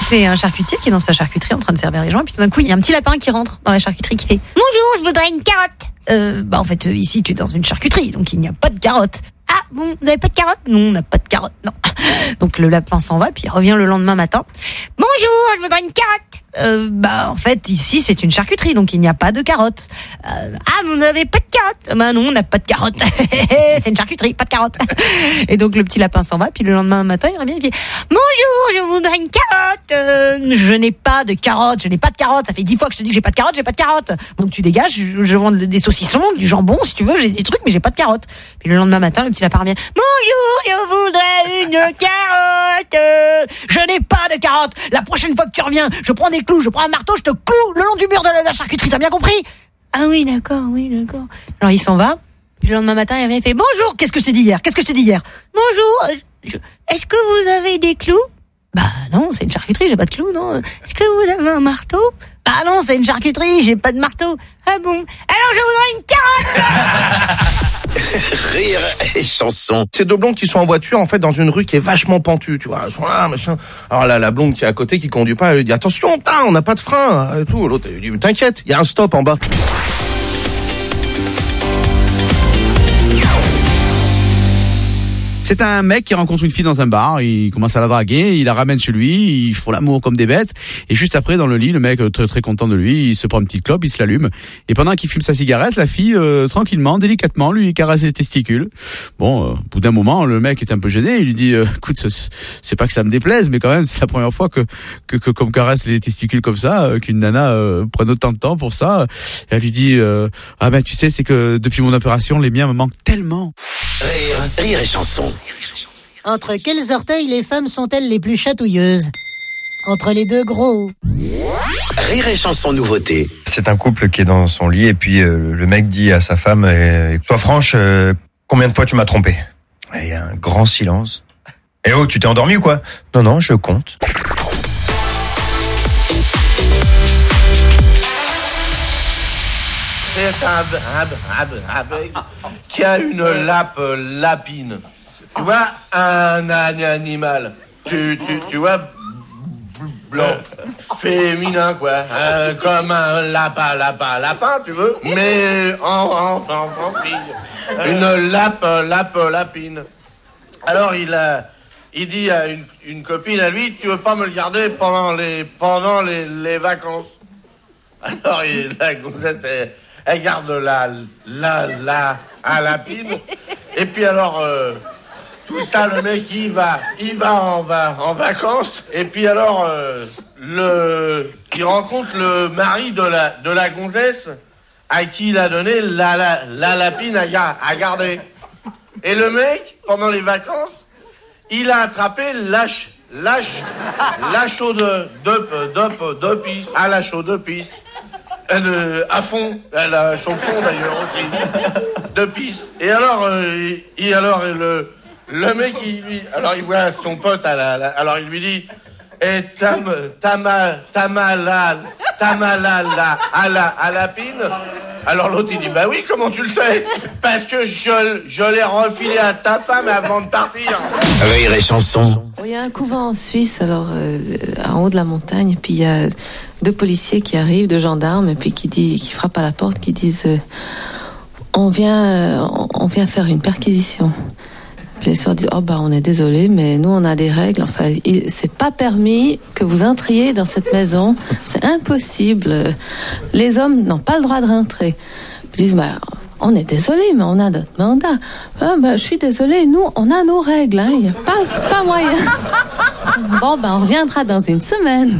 C'est un charcutier qui est dans sa charcuterie en train de servir les gens. Et puis tout d'un coup, il y a un petit lapin qui rentre dans la charcuterie qui fait « Bonjour, je voudrais une carotte !» En fait, ici, tu es dans une charcuterie, donc il n'y a pas de carotte. « Ah, bon, vous n'avez pas de carotte ?» « Non, on n'a pas de carotte, non. » Donc le lapin s'en va, puis il revient le lendemain matin. « Bonjour, je voudrais une carotte !» En fait, ici, c'est une charcuterie, donc il n'y a pas de carottes. Ah, vous n'avez pas de carottes ? Non, on n'a pas de carottes. C'est une charcuterie, pas de carottes. Et donc le petit lapin s'en va, puis le lendemain matin, il revient et dit « Bonjour, je voudrais une carotte !» Je n'ai pas de carottes, ça fait 10 fois que je te dis que j'ai pas de carottes. Donc tu dégages, je vends des saucissons, du jambon, si tu veux, j'ai des trucs, mais j'ai pas de carottes. Puis le lendemain matin, le petit lapin revient « Bonjour, je voudrais une carotte !» Je n'ai pas de carottes. La prochaine fois que tu reviens, je prends des clous, je prends un marteau, je te cloue le long du mur de la charcuterie, t'as bien compris ? Ah oui, d'accord. Alors il s'en va, puis le lendemain matin, il revient et fait « Bonjour, qu'est-ce que je t'ai dit hier ? Bonjour, est-ce que vous avez des clous ? Non, c'est une charcuterie, j'ai pas de clous, non. Est-ce que vous avez un marteau ? Non, c'est une charcuterie, j'ai pas de marteau. Ah bon ? Alors je voudrais une carotte !» Rire et chanson. C'est deux blondes qui sont en voiture, en fait, dans une rue qui est vachement pentue, tu vois. Elles sont là, machin. Alors là, la blonde qui est à côté, qui conduit pas, elle lui dit « Attention, on n'a pas de frein !» et tout. L'autre, elle lui dit « T'inquiète, il y a un stop en bas. » C'est un mec qui rencontre une fille dans un bar, il commence à la draguer, il la ramène chez lui, ils font l'amour comme des bêtes, et juste après dans le lit, le mec très très content de lui, il se prend une petite clope, il se l'allume, et pendant qu'il fume sa cigarette, la fille tranquillement, délicatement lui caresse les testicules. Bon, au bout d'un moment, le mec est un peu gêné, il lui dit écoute, c'est pas que ça me déplaise, mais quand même c'est la première fois que qu'on me caresse les testicules comme ça, qu'une nana prenne autant de temps pour ça. Et elle lui dit tu sais, c'est que depuis mon opération, les miens me manquent tellement. Rire et chanson. Entre quels orteils les femmes sont-elles les plus chatouilleuses ? Entre les deux gros. Rire et chanson nouveauté. C'est un couple qui est dans son lit et puis le mec dit à sa femme sois franche, combien de fois tu m'as trompé ? Et il y a un grand silence. Eh oh, tu t'es endormi ou quoi ? Non, je compte. C'est un bec qui a une lapine. Tu vois, un animal. Tu vois, blanc, féminin, quoi. Comme un lapin, tu veux, mais en fille. Une lapine. Alors, il dit à une copine à lui, tu veux pas me le garder pendant les vacances? Alors, la gonzesse, elle garde la lapine. Et puis alors, tout ça, le mec, il va en vacances. Et puis alors, il rencontre le mari de la gonzesse à qui il a donné la lapine à garder. Et le mec, pendant les vacances, il a attrapé la chaude de pisse. À la chaude de pisse. À fond, elle a chaud fond d'ailleurs aussi, de pisse. Et alors, le mec, il voit son pote alors il lui dit, t'as mal à la pine. Alors l'autre il dit, bah oui, comment tu le sais? Parce que je l'ai refilé à ta femme avant de partir. Rire et chanson. Il y a un couvent en Suisse, alors en haut de la montagne, puis il y a 2 policiers qui arrivent, 2 gendarmes, et puis qui frappent à la porte, qui disent on vient faire une perquisition. Puis les sœurs disent on est désolé, mais nous on a des règles. Enfin, c'est pas permis que vous entriez dans cette maison. C'est impossible. Les hommes n'ont pas le droit de rentrer. Ils disent on est désolé, mais on a notre mandat. Je suis désolé, nous on a nos règles. Il n'y a pas moyen. Bon, on reviendra dans une semaine.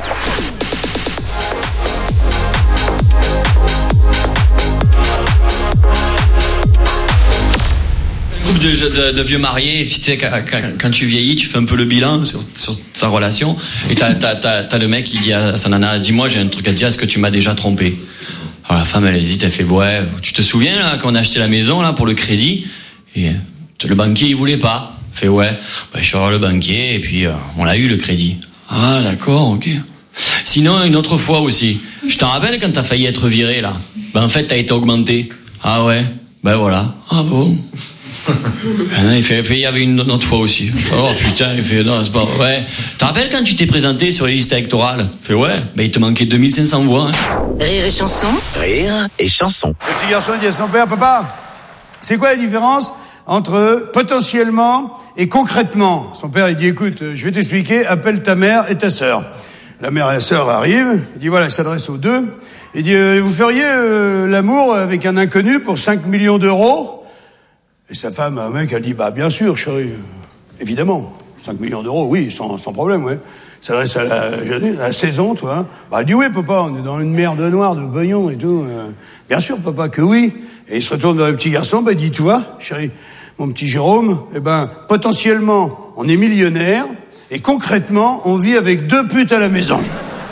De vieux mariés, et puis tu sais, quand tu vieillis, tu fais un peu le bilan sur ta relation, et t'as le mec qui dit à sa nana, dis-moi, j'ai un truc à te dire, est-ce que tu m'as déjà trompé? Alors la femme, elle hésite, elle fait, ouais, tu te souviens là, quand on a acheté la maison là pour le crédit, et le banquier il voulait pas. Elle fait, ouais, je suis allé voir le banquier, et puis on l'a eu le crédit. Ah d'accord, ok. Sinon, une autre fois aussi, je t'en rappelle quand t'as failli être viré là, en fait t'as été augmenté. Ah ouais, voilà. Ah bon. Il fait, il y avait une autre fois aussi. Oh putain, il fait, non, c'est pas, ouais. Tu te rappelles quand tu t'es présenté sur les listes électorales? Il fait, ouais, il te manquait 2500 voix. Rire et chanson. Rire et chanson. Le petit garçon dit à son père, papa, c'est quoi la différence entre potentiellement et concrètement? Son père, il dit, écoute, je vais t'expliquer, appelle ta mère et ta sœur. La mère et la sœur arrivent, il dit, voilà, il s'adresse aux deux. Il dit, vous feriez l'amour avec un inconnu pour 5 millions d'euros? Et sa femme, un mec, elle dit, bah bien sûr, chérie, évidemment, 5 millions d'euros, oui, sans problème, ouais. Ça s'adresse à la saison, toi. Bah elle dit, oui, papa, on est dans une merde noire de pognon et tout. Bien sûr, papa, que oui. Et il se retourne vers le petit garçon, bah il dit, tu vois, chérie, mon petit Jérôme, potentiellement, on est millionnaire, et concrètement, on vit avec 2 putes à la maison.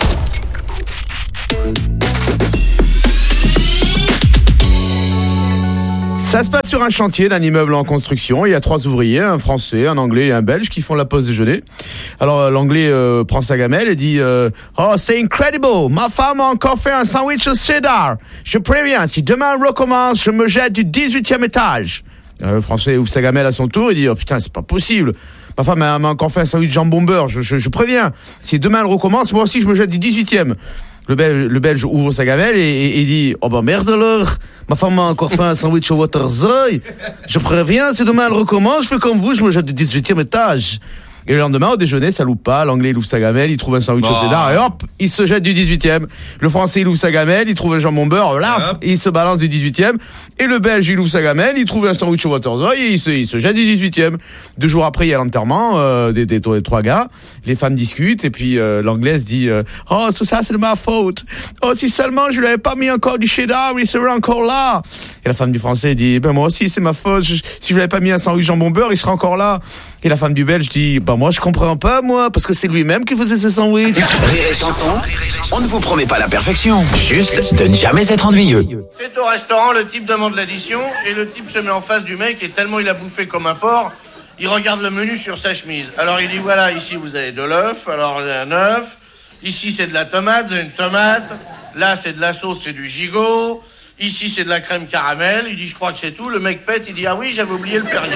Ça se passe sur un chantier d'un immeuble en construction. Il y a 3 ouvriers, un Français, un Anglais et un Belge qui font la pause déjeuner. Alors l'Anglais prend sa gamelle et dit oh, c'est incredible, ma femme a encore fait un sandwich au cheddar. Je préviens, si demain on recommence, je me jette du 18e étage. Le Français ouvre sa gamelle à son tour et dit oh putain, c'est pas possible. Ma femme m'a encore fait un sandwich jambon beurre. Je préviens, si demain elle recommence, moi aussi je me jette du 18e. Le Belge ouvre sa gamelle et dit oh bah merde alors, ma femme m'a encore fait un sandwich au Waterzooi. Je préviens, si demain elle recommence, je fais comme vous, je me jette du 18e étage. Et le lendemain, au déjeuner, ça loupe pas. L'Anglais, il ouvre sa gamelle, il trouve un sandwich au cheddar, et hop, il se jette du 18e. Le Français, il ouvre sa gamelle, il trouve un jambon beurre, là, il se balance du 18e. Et le Belge, il ouvre sa gamelle, il trouve un sandwich au Waterzooi, et il se jette du 18e. 2 jours après, il y a l'enterrement, des 3 gars. Les femmes discutent, et puis, l'Anglaise dit, oh, tout ça, c'est de ma faute. Oh, si seulement je lui avais pas mis encore du cheddar, il serait encore là. Et la femme du Français dit, ben, moi aussi, c'est ma faute. Si je lui avais pas mis un sandwich jambon beurre, il serait encore là. Et la femme du Belge dit, bah, moi je comprends pas, moi, parce que c'est lui-même qui faisait ce sandwich. Rire et chanson, on ne vous promet pas la perfection, juste de ne jamais être ennuyeux. C'est au restaurant, le type demande l'addition et le type se met en face du mec et tellement il a bouffé comme un porc, il regarde le menu sur sa chemise. Alors il dit voilà, ici vous avez de l'œuf, alors un œuf, ici c'est de la tomate, vous avez une tomate, là c'est de la sauce, c'est du gigot, ici c'est de la crème caramel, il dit je crois que c'est tout, le mec pète, il dit ah oui j'avais oublié le Perrier.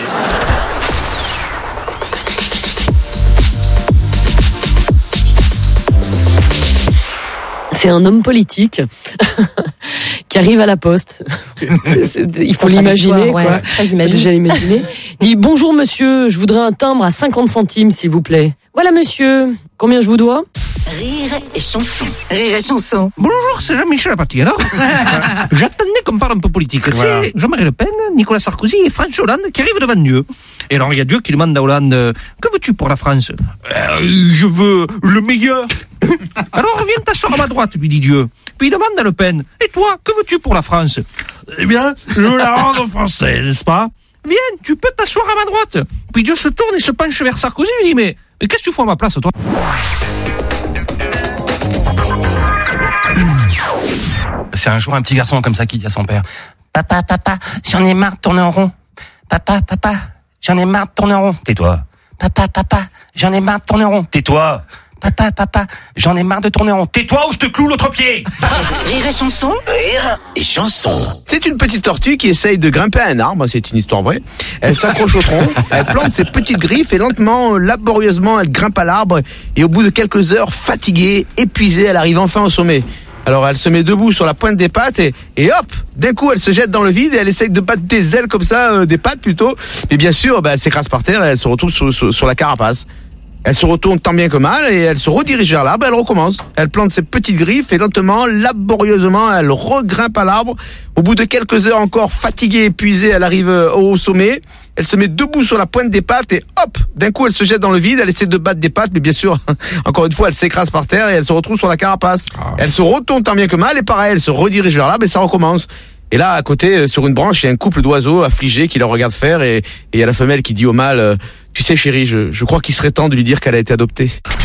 C'est un homme politique qui arrive à la poste. Il faut l'imaginer, quoi. Ouais, très imaginer. Déjà l'imaginer. Il dit bonjour monsieur, je voudrais un timbre à 50 centimes s'il vous plaît. Voilà monsieur, combien je vous dois? Rire et chanson. Rire et chanson. Bonjour, c'est Jean-Michel Apathy. Alors, j'attendais qu'on parle un peu politique. Voilà. C'est Jean-Marie Le Pen, Nicolas Sarkozy et François Hollande qui arrivent devant Dieu. Et alors, il y a Dieu qui demande à Hollande, que veux-tu pour la France? Je veux le meilleur. Alors, viens t'asseoir à ma droite, lui dit Dieu. Puis il demande à Le Pen, et toi, que veux-tu pour la France? Eh bien, je veux la rendre française, n'est-ce pas? Viens, tu peux t'asseoir à ma droite. Puis Dieu se tourne et se penche vers Sarkozy et lui dit, mais qu'est-ce que tu fous à ma place, toi? C'est un jour un petit garçon comme ça qui dit à son père, papa, j'en ai marre de tourner en rond. Papa, j'en ai marre de tourner en rond. Tais-toi. Papa, j'en ai marre de tourner en rond. Tais-toi. Papa, j'en ai marre de tourner en rond. Tais-toi ou je te cloue l'autre pied. Rire et chanson. Rire et chanson. C'est une petite tortue qui essaye de grimper à un arbre, c'est une histoire vraie. Elle s'accroche au tronc, elle plante ses petites griffes et lentement, laborieusement, elle grimpe à l'arbre et au bout de quelques heures, fatiguée, épuisée, elle arrive enfin au sommet. Alors elle se met debout sur la pointe des pattes et hop, d'un coup elle se jette dans le vide et elle essaye de battre des ailes comme ça, des pattes plutôt. Mais bien sûr, elle s'écrase par terre et elle se retrouve sur la carapace. Elle se retourne tant bien que mal et elle se redirige vers l'arbre, elle recommence. Elle plante ses petites griffes et lentement, laborieusement, elle regrimpe à l'arbre. Au bout de quelques heures encore, fatiguée, épuisée, elle arrive au sommet. Elle se met debout sur la pointe des pattes et hop, d'un coup elle se jette dans le vide, elle essaie de battre des pattes, mais bien sûr, encore une fois, elle s'écrase par terre et elle se retrouve sur la carapace. Elle se retourne tant bien que mal et pareil, elle se redirige vers l'arbre et ça recommence. Et là, à côté, sur une branche, il y a un couple d'oiseaux affligés qui la regardent faire et il y a la femelle qui dit au mâle, tu sais chérie, je crois qu'il serait temps de lui dire qu'elle a été adoptée.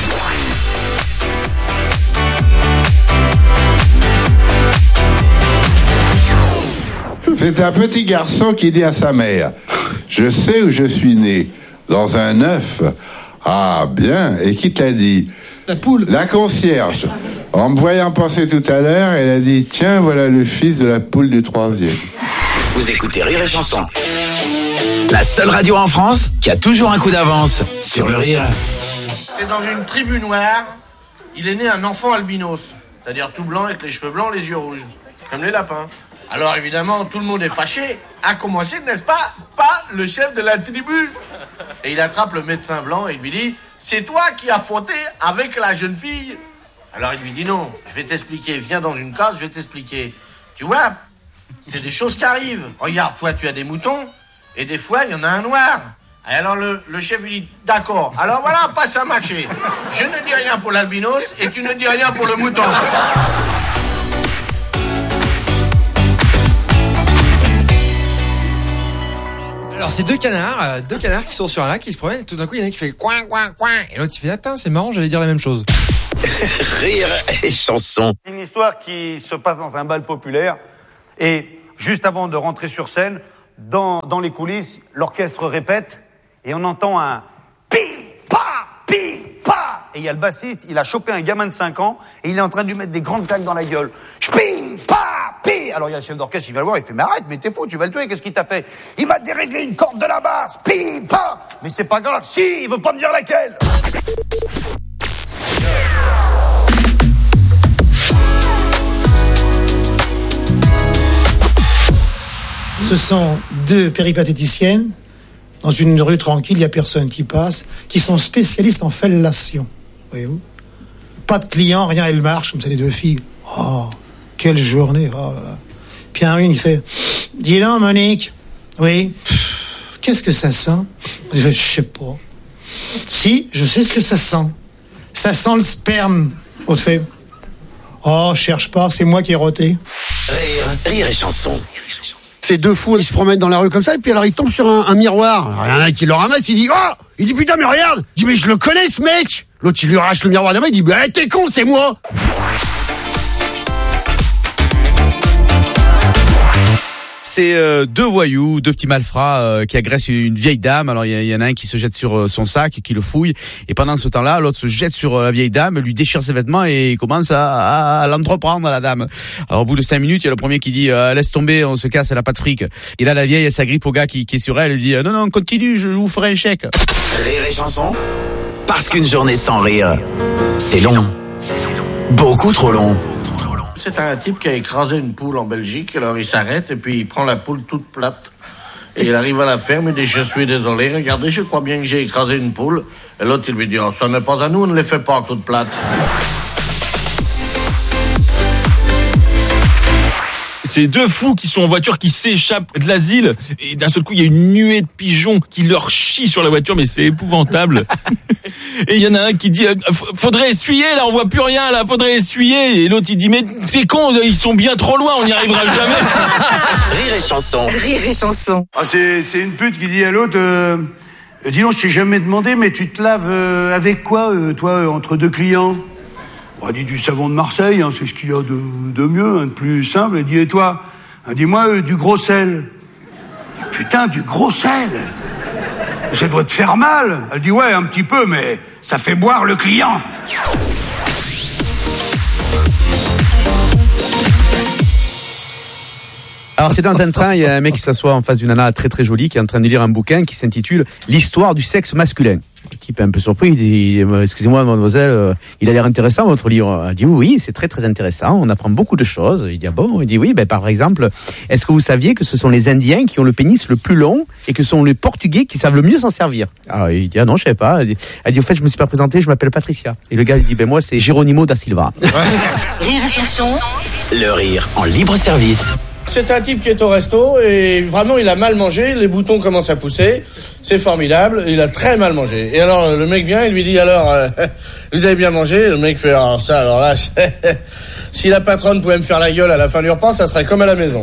C'est un petit garçon qui dit à sa mère, je sais où je suis né, dans un œuf. Ah bien, et qui t'a dit? La poule. La concierge. En me voyant passer tout à l'heure, elle a dit, tiens, voilà le fils de la poule du 3e. Vous écoutez Rire et chanson. La seule radio en France qui a toujours un coup d'avance sur le rire. C'est dans une tribu noire, il est né un enfant albinos. C'est-à-dire tout blanc avec les cheveux blancs, les yeux rouges. Comme les lapins. Alors évidemment, tout le monde est fâché. À commencer, n'est-ce pas le chef de la tribu. Et il attrape le médecin blanc et il lui dit « C'est toi qui as fauté avec la jeune fille ?» Alors il lui dit « Non, je vais t'expliquer. Viens dans une case, je vais t'expliquer. Tu vois, c'est des choses qui arrivent. Regarde, toi tu as des moutons et des fois il y en a un noir. » Et alors le chef lui dit « D'accord, alors voilà, passe à marcher. Je ne dis rien pour l'albinos et tu ne dis rien pour le mouton. » Alors c'est deux canards qui sont sur un lac, qui se promènent, et tout d'un coup il y en a un qui fait coin coin coin, et l'autre il fait attends c'est marrant, j'allais dire la même chose. Rire et chanson. Une histoire qui se passe dans un bal populaire, et juste avant de rentrer sur scène, dans les coulisses, l'orchestre répète et on entend un pi pa pi pa, et il y a le bassiste, il a chopé un gamin de 5 ans et il est en train de lui mettre des grandes claques dans la gueule. Pi pa pi. Alors il y a le chef d'orchestre, il va le voir, il fait mais arrête, mais t'es fou, tu vas le tuer, qu'est-ce qu'il t'a fait? Il m'a déréglé une corde de la basse. Pi pa. Mais c'est pas grave, si, il veut pas me dire laquelle. Ce sont deux péripatéticiennes, dans une rue tranquille, il n'y a personne qui passe, qui sont spécialistes en fellation. Voyez-vous ? Pas de clients, rien, elles marchent, comme ça, les deux filles. Oh, quelle journée, oh là là. Puis une, il fait, dis donc, Monique, oui, qu'est-ce que ça sent ? Elle fait, je sais pas. Si, je sais ce que ça sent. Ça sent le sperme. On fait, oh, cherche pas, c'est moi qui ai roté. Rire et chanson. Ces deux fous, ils se promènent dans la rue comme ça, et puis alors ils tombent sur un miroir. Alors, il y en a un qui le ramasse, il dit « Oh !» Il dit « Putain, mais regarde !» Il dit « Mais je le connais, ce mec !» L'autre, il lui arrache le miroir de la main, il dit « Bah, t'es con, c'est moi !» C'est deux voyous, deux petits malfrats qui agressent une vieille dame. Alors il y en a un qui se jette sur son sac, qui le fouille, et pendant ce temps-là, l'autre se jette sur la vieille dame, lui déchire ses vêtements et commence à l'entreprendre, la dame. Alors au bout de 5 minutes, il y a le premier qui dit laisse tomber, on se casse, elle a pas de fric. Et là la vieille, elle s'agrippe au gars qui est sur elle, elle lui dit non, continue, je vous ferai un chèque. Rire et chanson, parce qu'une journée sans rire, c'est long. Beaucoup trop long. C'est un type qui a écrasé une poule en Belgique, alors il s'arrête et puis il prend la poule toute plate. Et il arrive à la ferme, il dit « Je suis désolé, regardez, je crois bien que j'ai écrasé une poule. » Et l'autre, il lui dit « Oh, ça n'est pas à nous, on ne les fait pas toutes plates. » C'est deux fous qui sont en voiture, qui s'échappent de l'asile, et d'un seul coup il y a une nuée de pigeons qui leur chient sur la voiture, mais c'est épouvantable. Et il y en a un qui dit faudrait essuyer, là on voit plus rien, là faudrait essuyer. Et l'autre il dit mais t'es con, ils sont bien trop loin, on n'y arrivera jamais. Rire et chanson. Rire et chanson. Ah, c'est une pute qui dit à l'autre dis donc, je t'ai jamais demandé, mais tu te laves avec quoi, toi, entre deux clients? On dit du savon de Marseille, hein, c'est ce qu'il y a de mieux, hein, de plus simple. Elle dit, et toi? Dis-moi du gros sel. Putain, du gros sel? Ça doit te faire mal. Elle dit, ouais, un petit peu, mais ça fait boire le client. Alors c'est dans un train, il y a un mec qui s'assoit en face d'une nana très très jolie qui est en train de lire un bouquin qui s'intitule L'histoire du sexe masculin. Le type est un peu surpris, il dit excusez-moi mademoiselle, il a l'air intéressant votre livre. Elle dit oui, c'est très très intéressant, on apprend beaucoup de choses. Il dit ah bon? Il dit oui, par exemple, est-ce que vous saviez que ce sont les Indiens qui ont le pénis le plus long et que ce sont les Portugais qui savent le mieux s'en servir? Alors il dit ah non, je savais pas. Elle dit au fait je me suis pas présenté, je m'appelle Patricia. Et le gars il dit moi c'est Geronimo da Silva. Rire et chanson. Le rire en libre service. C'est un type qui est au resto et vraiment il a mal mangé, les boutons commencent à pousser, c'est formidable, il a très mal mangé. Et alors le mec vient, il lui dit alors vous avez bien mangé? Le mec fait alors là si la patronne pouvait me faire la gueule à la fin du repas, ça serait comme à la maison.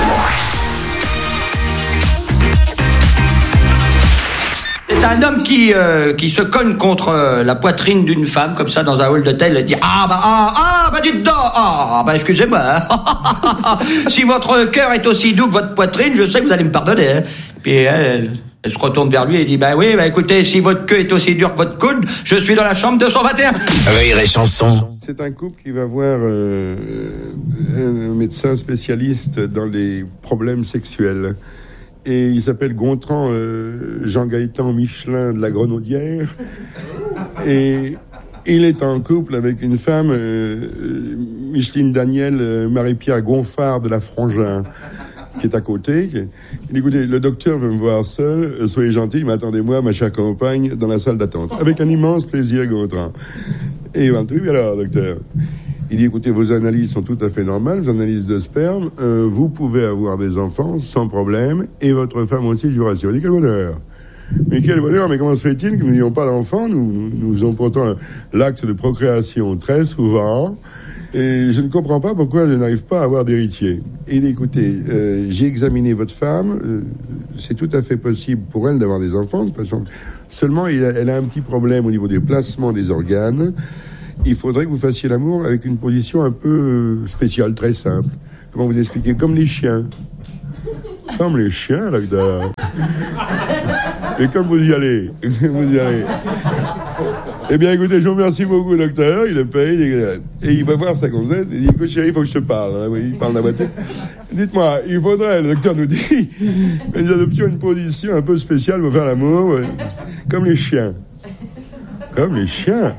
C'est un homme qui se cogne contre la poitrine d'une femme comme ça dans un hall d'hôtel et dit dites donc, excusez-moi. Si votre cœur est aussi doux que votre poitrine, je sais que vous allez me pardonner. Hein. Puis elle se retourne vers lui et dit écoutez, si votre queue est aussi dure que votre coude, je suis dans la chambre 221. Rire et chanson. C'est un couple qui va voir un médecin spécialiste dans les problèmes sexuels. Et il s'appelle Gontran Jean-Gaëtan Michelin de la Grenaudière. Et il est en couple avec une femme, Micheline Daniel Marie-Pierre Gonfard de la Frangin, qui est à côté. Il dit, écoutez, le docteur veut me voir seul, soyez gentil, mais attendez-moi, ma chère compagne, dans la salle d'attente. Avec un immense plaisir, Gontran. Et il va me dire, alors, docteur. Il dit, écoutez, vos analyses sont tout à fait normales, vos analyses de sperme, vous pouvez avoir des enfants sans problème, et votre femme aussi, je vous rassure. Il dit, quel bonheur. Mais quel bonheur, mais comment se fait-il que nous n'ayons pas d'enfants? Nous faisons pourtant l'acte de procréation très souvent, et je ne comprends pas pourquoi je n'arrive pas à avoir d'héritier. Il dit, écoutez, j'ai examiné votre femme, c'est tout à fait possible pour elle d'avoir des enfants, de toute façon. Seulement, elle a un petit problème au niveau des placements des organes. Il faudrait que vous fassiez l'amour avec une position un peu spéciale, très simple. Comment vous expliquer? Comme les chiens. Comme les chiens, docteur. Et comme vous y allez. Vous y allez. Eh bien, écoutez, je vous remercie beaucoup, docteur. Il le paye. Et il va voir sa gonzesse. Il dit, écoute, chérie, il faut que je te parle. Il parle d'un boîtier. Dites-moi, il faudrait, le docteur nous dit, que nous adoptions une position un peu spéciale pour faire l'amour. Comme les chiens. Comme les chiens.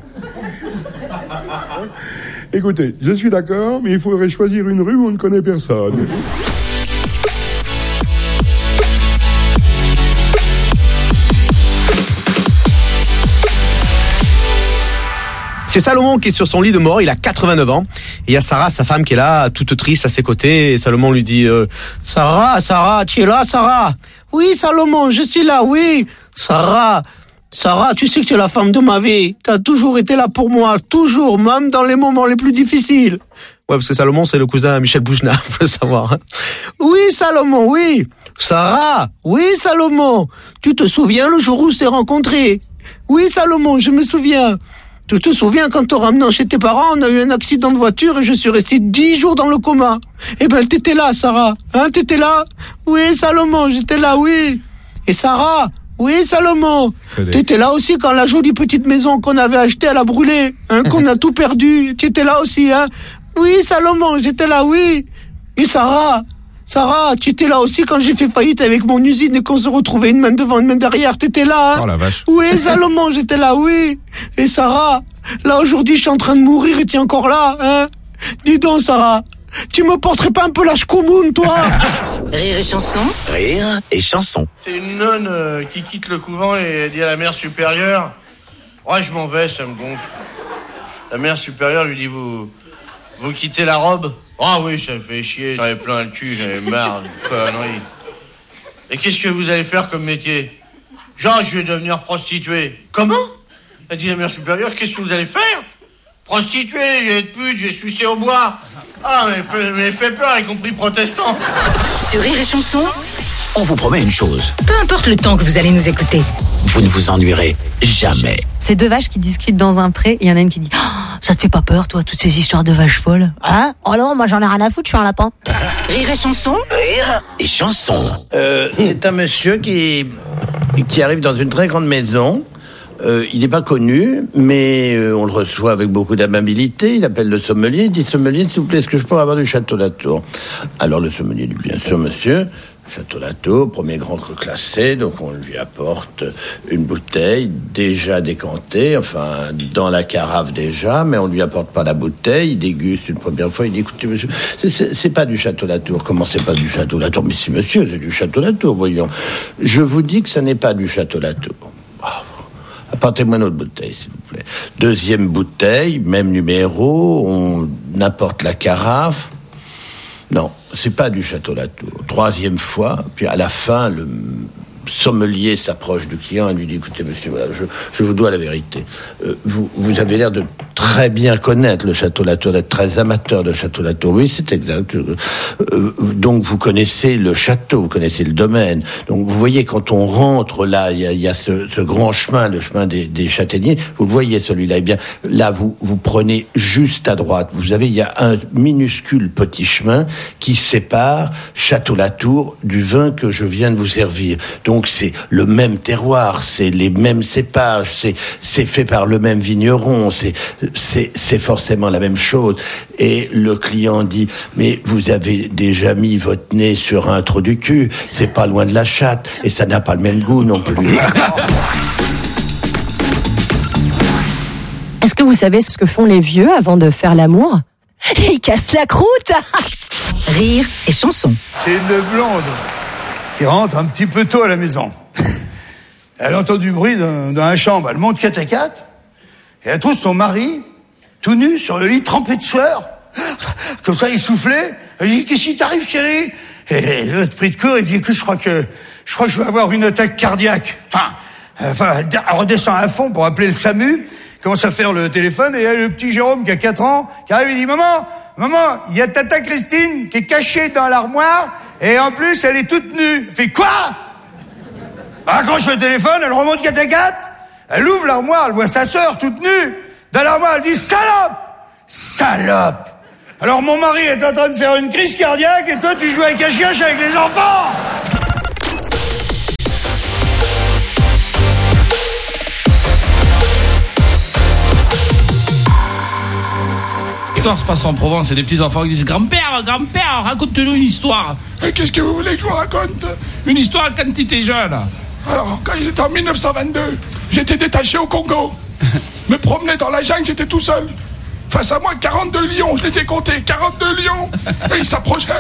Écoutez, je suis d'accord, mais il faudrait choisir une rue où on ne connaît personne. C'est Salomon qui est sur son lit de mort, il a 89 ans. Et il y a Sarah, sa femme, qui est là, toute triste à ses côtés. Et Salomon lui dit, Sarah, tu es là, Sarah? Oui, Salomon, je suis là, oui. Sarah, tu sais que tu es la femme de ma vie. Tu as toujours été là pour moi, toujours, même dans les moments les plus difficiles. Ouais, parce que Salomon, c'est le cousin de Michel Boujna, faut le savoir. Oui, Salomon, oui. Sarah, oui, Salomon. Tu te souviens le jour où on s'est rencontrés? Oui, Salomon, je me souviens. Tu te souviens quand t'es ramené chez tes parents, on a eu un accident de voiture et je suis resté 10 jours dans le coma. Eh ben, t'étais là, Sarah. Hein, t'étais là? Oui, Salomon, j'étais là, oui. Et Sarah? Oui, Salomon. T'étais là aussi quand la jolie petite maison qu'on avait achetée, elle a brûlé, hein, qu'on a tout perdu. T'étais là aussi, hein? Oui, Salomon, j'étais là, oui. Et Sarah, tu étais là aussi quand j'ai fait faillite avec mon usine et qu'on se retrouvait une main devant, une main derrière. T'étais là, hein? Oh la vache. Oui, Salomon, j'étais là, oui. Et Sarah, là aujourd'hui, je suis en train de mourir et t'es encore là, hein? Dis donc, Sarah, tu me porterais pas un peu la chkoumoun, toi? Rire et chanson. Rire et chanson. C'est une nonne qui quitte le couvent et dit à la mère supérieure, ouais, je m'en vais, ça me gonfle. La mère supérieure lui dit, vous quittez la robe? Ah oui, ça me fait chier, j'avais plein le cul, j'avais marre de conneries. Et qu'est-ce que vous allez faire comme métier? Genre, je vais devenir prostituée. Comment? A dit la mère supérieure, qu'est-ce que vous allez faire? Prostituée, je vais être pute, je vais sucer au bois. Ah, mais fait peur, y compris protestant. Sur Rire et Chanson, on vous promet une chose. Peu importe le temps que vous allez nous écouter. Vous ne vous ennuierez jamais. C'est deux vaches qui discutent dans un pré, et il y en a une qui dit ça te fait pas peur, toi, toutes ces histoires de vaches folles? Hein? Oh non, moi j'en ai rien à foutre, je suis un lapin. Rire et Chanson. Rire et Chanson. C'est un monsieur qui arrive dans une très grande maison. Il n'est pas connu, mais on le reçoit avec beaucoup d'amabilité. Il appelle le sommelier, il dit, sommelier, s'il vous plaît, est-ce que je peux avoir du Château Latour? Alors le sommelier dit, bien sûr, monsieur. Château Latour, premier grand cru classé, donc on lui apporte une bouteille déjà décantée, enfin dans la carafe déjà, mais on lui apporte pas la bouteille, il déguste une première fois, il dit, écoutez monsieur, c'est pas du Château Latour. Comment c'est pas du Château Latour? Mais si monsieur, c'est du Château Latour, voyons. Je vous dis que ça n'est pas du Château Latour. Apportez-moi une autre bouteille, s'il vous plaît. Deuxième bouteille, même numéro, on apporte la carafe. Non, c'est pas du Château Latour. Troisième fois, puis à la fin, le sommelier s'approche du client et lui dit, écoutez monsieur, voilà, je vous dois la vérité. Vous avez l'air de très bien connaître le Château Latour, d'être très amateur de Château Latour. Oui, c'est exact. Donc vous connaissez le château, vous connaissez le domaine. Donc vous voyez, quand on rentre là, il y a ce grand chemin, le chemin des châtaigniers. Vous le voyez celui-là. Eh bien, là vous prenez juste à droite. Vous avez, il y a un minuscule petit chemin qui sépare Château Latour du vin que je viens de vous servir. Donc c'est le même terroir, c'est les mêmes cépages, c'est fait par le même vigneron, c'est forcément la même chose. Et le client dit, mais vous avez déjà mis votre nez sur un trou du cul, c'est pas loin de la chatte, et ça n'a pas le même goût non plus. Est-ce que vous savez ce que font les vieux avant de faire l'amour? Ils cassent la croûte. Rire et chanson. C'est une blonde qui rentre un petit peu tôt à la maison. Elle entend du bruit dans la chambre. Elle monte 4 à 4 et elle trouve son mari tout nu sur le lit, trempé de sueur. Comme ça, il soufflait. Elle dit, qu'est-ce qui t'arrive, chérie? Et l'autre pris de court, il dit, écoute, je crois que je vais avoir une attaque cardiaque. Enfin, elle redescend à fond pour appeler le SAMU. Commence à faire le téléphone et il y a le petit Jérôme qui a 4 ans qui arrive et dit, maman, il y a tata Christine qui est cachée dans l'armoire et en plus elle est toute nue. Elle fait quoi? Elle accroche le téléphone, elle remonte 4 à 4, elle ouvre l'armoire, elle voit sa sœur toute nue dans l'armoire, elle dit, salope. Alors mon mari est en train de faire une crise cardiaque et toi tu joues à cache-cache avec les enfants. L'histoire se passe en Provence, et des petits enfants qui disent, grand-père, raconte-nous une histoire. Et qu'est-ce que vous voulez que je vous raconte? Une histoire quand tu étais jeune. Alors, quand il était en 1922, j'étais détaché au Congo. Me promenais dans la jungle, j'étais tout seul. Face à moi, 42 lions, je les ai comptés, 42 lions. Et ils s'approchaient.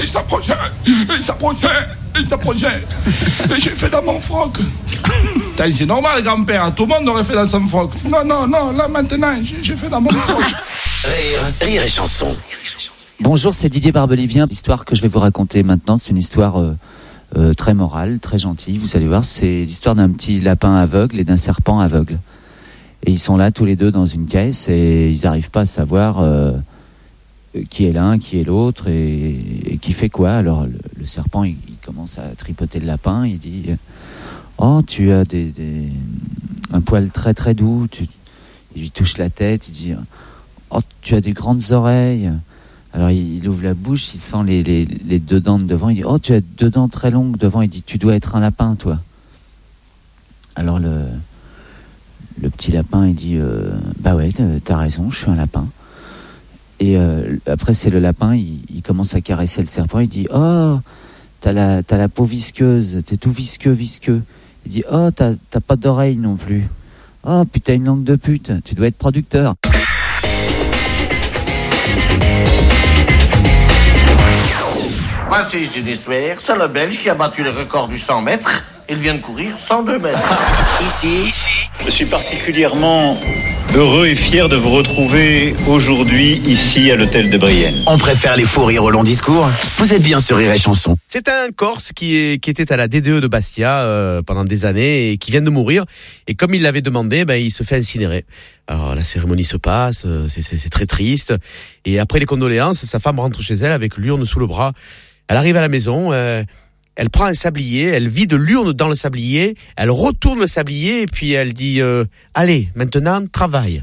Et j'ai fait dans mon froc. C'est normal, grand-père, tout le monde aurait fait dans son froc. Non, là maintenant, j'ai fait dans mon froc. Rire et chanson. Bonjour, c'est Didier Barbelivien. L'histoire que je vais vous raconter maintenant, c'est une histoire très morale, très gentille. Vous allez voir, c'est l'histoire d'un petit lapin aveugle et d'un serpent aveugle. Et ils sont là tous les deux dans une caisse et ils n'arrivent pas à savoir qui est l'un, qui est l'autre et qui fait quoi. Alors le serpent, il commence à tripoter le lapin. Il dit, oh, tu as un poil très très doux. Il lui touche la tête. Il dit, oh, tu as des grandes oreilles. Alors il ouvre la bouche, il sent les deux dents de devant. Il dit, oh, tu as deux dents très longues devant. Il dit, tu dois être un lapin, toi. Alors le petit lapin, il dit, bah ouais, t'as raison, je suis un lapin. Et après, c'est le lapin, il commence à caresser le serpent. Il dit, oh, t'as la peau visqueuse, t'es tout visqueux. Il dit, oh, t'as pas d'oreille non plus. Oh, puis t'as une langue de pute, tu dois être producteur. Voici une histoire, c'est le Belge qui a battu le record du 100 mètres. Il vient de courir 102 mètres. Ici, je suis particulièrement heureux et fier de vous retrouver aujourd'hui ici à l'hôtel de Brienne. On préfère les fous rires au long discours. Vous êtes bien sur Rire et Chanson. C'est un Corse qui était à la DDE de Bastia pendant des années et qui vient de mourir. Et comme il l'avait demandé, il se fait incinérer. Alors la cérémonie se passe, c'est très triste. Et après les condoléances, sa femme rentre chez elle avec l'urne sous le bras. Elle arrive à la maison. Elle prend un sablier, elle vide l'urne dans le sablier, elle retourne le sablier et puis elle dit allez, maintenant, travaille.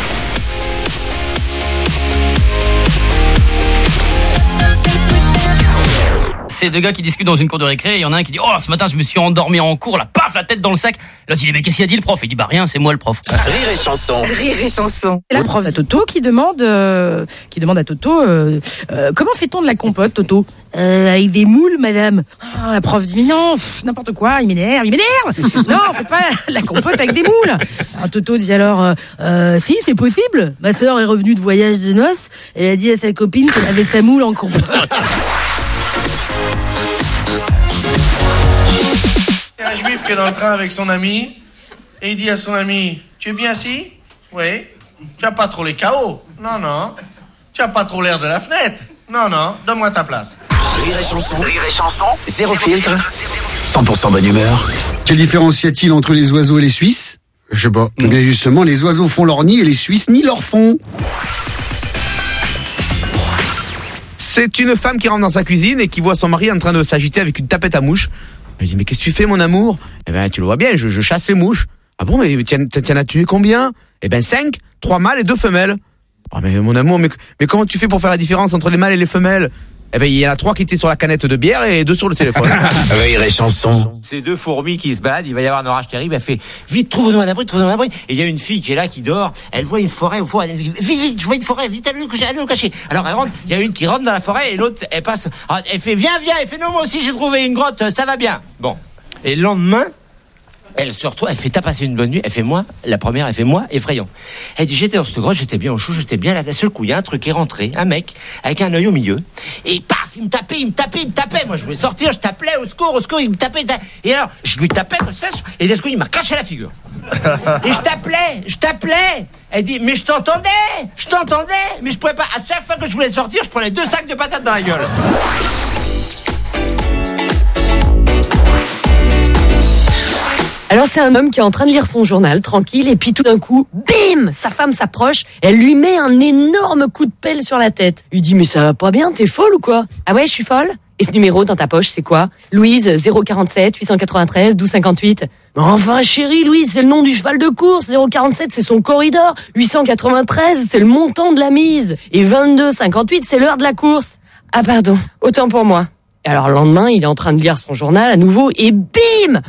C'est deux gars qui discutent dans une cour de récré, il y en a un qui dit oh ce matin je me suis endormi en cours, là paf la tête dans le sac. L'autre il dit mais qu'est-ce qu'il a dit le prof? Il dit bah rien, c'est moi le prof. Rire et chanson. Rire et chanson. La prof à Toto qui demande à Toto comment fait-on de la compote, Toto? Avec des moules, madame. Oh, la prof dit mais non, n'importe quoi, il m'énerve. Non, on fait pas la compote avec des moules. Alors Toto dit alors si c'est possible. Ma sœur est revenue de voyage de noces, elle a dit à sa copine qu'elle avait sa moule en compote. Il y a un juif qui est dans le train avec son ami et il dit à son ami, tu es bien assis? Oui. Tu as pas trop les KO? Non. Tu as pas trop l'air de la fenêtre? Non, donne-moi ta place. Rire et chanson. Zéro filtre. 100% bonne humeur. Quelle différence y a-t-il entre les oiseaux et les Suisses? Je sais pas. Mais justement, les oiseaux font leur nid et les Suisses ni leur font. C'est une femme qui rentre dans sa cuisine et qui voit son mari en train de s'agiter avec une tapette à mouches. Elle dit, mais qu'est-ce que tu fais, mon amour? Eh ben, tu le vois bien, je chasse les mouches. Ah bon, mais t'en as tué combien? Eh ben, 5, 3 mâles et 2 femelles. Oh, mais mon amour, mais comment tu fais pour faire la différence entre les mâles et les femelles? Eh ben, il y en a 3 qui étaient sur la canette de bière et 2 sur le téléphone. Rire et chanson. C'est 2 fourmis qui se baladent, il va y avoir un orage terrible, elle fait vite, trouve-nous un abri. Et il y a une fille qui est là, qui dort, elle voit une forêt au fond, elle dit vite, je vois une forêt, vite, allez nous cacher. Alors elle rentre, il y a une qui rentre dans la forêt et l'autre, elle passe, elle fait viens, elle fait non, moi aussi j'ai trouvé une grotte, ça va bien. Bon. Et le lendemain, elle se retrouve, elle fait t'as passé une bonne nuit, elle fait moi, la première, elle fait moi, effrayant. Elle dit j'étais dans cette grotte, j'étais bien au chaud, j'étais bien là, d'un seul coup, il y a un truc qui est rentré, un mec, avec un œil au milieu, et paf, il me tapait, moi je voulais sortir, je t'appelais, au secours, il me tapait, et alors, je lui tapais, comme ça, et d'un seul coup, il m'a caché la figure. Et je t'appelais, elle dit, mais je t'entendais, mais je pouvais pas, à chaque fois que je voulais sortir, je prenais 2 sacs de patates dans la gueule. Alors c'est un homme qui est en train de lire son journal, tranquille, et puis tout d'un coup, bim, sa femme s'approche, elle lui met un énorme coup de pelle sur la tête. Il dit, mais ça va pas bien, t'es folle ou quoi? Ah ouais, je suis folle? Et ce numéro dans ta poche, c'est quoi? Louise, 047 893 12 58. Enfin chérie, Louise, c'est le nom du cheval de course. 047, c'est son corridor. 893, c'est le montant de la mise. Et 22 58, c'est l'heure de la course. Ah pardon, autant pour moi. Et alors le lendemain, il est en train de lire son journal à nouveau, et bim!